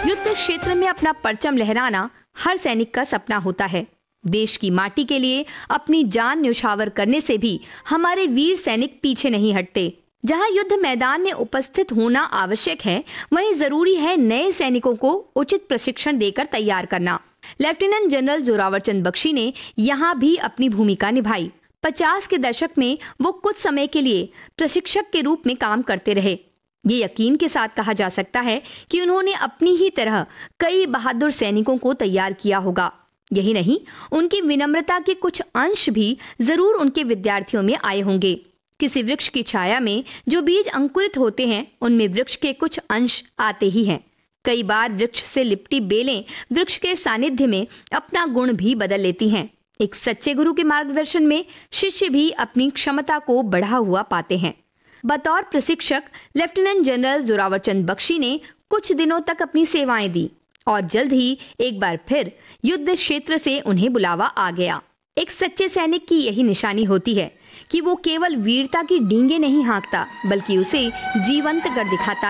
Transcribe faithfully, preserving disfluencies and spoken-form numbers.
युद्ध क्षेत्र में अपना परचम लहराना हर सैनिक का सपना होता है। देश की माटी के लिए अपनी जान न्यौछावर करने से भी हमारे वीर सैनिक पीछे नहीं हटते। जहां युद्ध मैदान में उपस्थित होना आवश्यक है, वहीं जरूरी है नए सैनिकों को उचित प्रशिक्षण देकर तैयार करना। लेफ्टिनेंट जनरल जोरावर चंद बख्शी ने यहाँ भी अपनी भूमिका निभाई। पचास के दशक में वो कुछ समय के लिए प्रशिक्षक के रूप में काम करते रहे। ये यकीन के साथ कहा जा सकता है कि उन्होंने अपनी ही तरह कई बहादुर सैनिकों को तैयार किया होगा। यही नहीं, उनकी विनम्रता के कुछ अंश भी जरूर उनके विद्यार्थियों में आए होंगे। किसी वृक्ष की छाया में जो बीज अंकुरित होते हैं, उनमें वृक्ष के कुछ अंश आते ही हैं। कई बार वृक्ष से लिपटी बेलें वृक्ष के सानिध्य में अपना गुण भी बदल लेती हैं। एक सच्चे गुरु के मार्गदर्शन में शिष्य भी अपनी क्षमता को बढ़ा हुआ पाते हैं। बतौर प्रशिक्षक लेफ्टिनेंट जनरल जोरावर चंद बख्शी ने कुछ दिनों तक अपनी सेवाएं दी और जल्द ही एक बार फिर युद्ध क्षेत्र से उन्हें बुलावा आ गया। एक सच्चे सैनिक की यही निशानी होती है कि वो केवल वीरता की डींगे नहीं हाँकता, बल्कि उसे जीवंत कर दिखाता